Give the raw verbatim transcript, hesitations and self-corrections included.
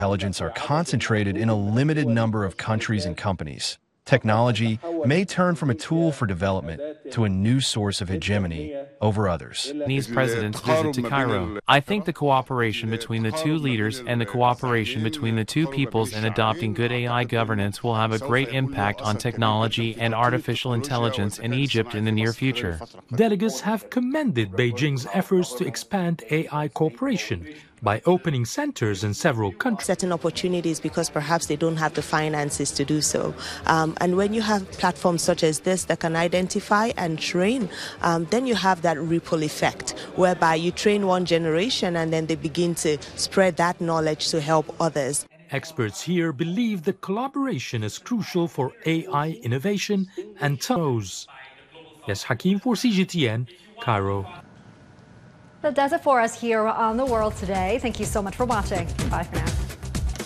intelligence are concentrated in a limited number of countries and companies. Technology may turn from a tool for development to a new source of hegemony over others. Chinese president's visit to Cairo. I think the cooperation between the two leaders and the cooperation between the two peoples in adopting good A I governance will have a great impact on technology and artificial intelligence in Egypt in the near future. Delegates have commended Beijing's efforts to expand A I cooperation by opening centers in several countries. Certain opportunities because perhaps they don't have the finances to do so. Um, and when you have platforms such as this that can identify and train, um, then you have that ripple effect whereby you train one generation and then they begin to spread that knowledge to help others. Experts here believe that collaboration is crucial for A I innovation and knows. Yes, Hakim for C G T N, Cairo. That does it for us here on The World Today. Thank you so much for watching. Bye for now.